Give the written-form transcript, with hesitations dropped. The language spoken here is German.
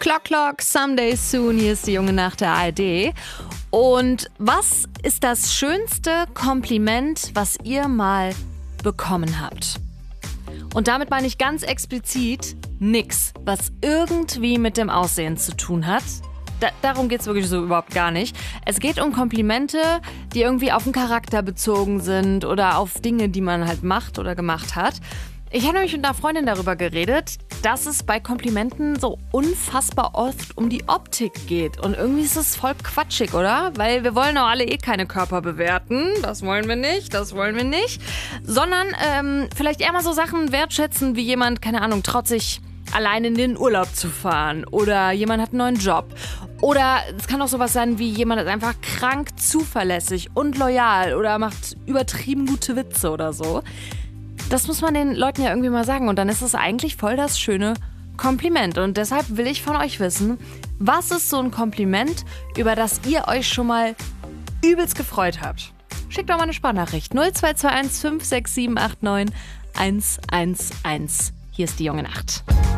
Clock, clock, someday soon. Hier ist die junge Nacht der ARD. Und was ist das schönste Kompliment, was ihr mal bekommen habt? Und damit meine ich ganz explizit nix, was irgendwie mit dem Aussehen zu tun hat. Darum geht's wirklich so überhaupt gar nicht. Es geht um Komplimente, die irgendwie auf den Charakter bezogen sind oder auf Dinge, die man halt macht oder gemacht hat. Ich habe nämlich mit einer Freundin darüber geredet, dass es bei Komplimenten so unfassbar oft um die Optik geht. Und irgendwie ist es voll quatschig, oder? Weil wir wollen doch alle keine Körper bewerten. Das wollen wir nicht. Sondern vielleicht eher mal so Sachen wertschätzen, wie jemand, keine Ahnung, traut sich allein in den Urlaub zu fahren. Oder jemand hat einen neuen Job. Oder es kann auch sowas sein, wie jemand ist einfach krank zuverlässig und loyal oder macht übertrieben gute Witze oder so. Das muss man den Leuten ja irgendwie mal sagen und dann ist es eigentlich voll das schöne Kompliment. Und deshalb will ich von euch wissen, was ist so ein Kompliment, über das ihr euch schon mal übelst gefreut habt? Schickt doch mal eine Sprachnachricht 0221 56789 111. Hier ist die junge Nacht.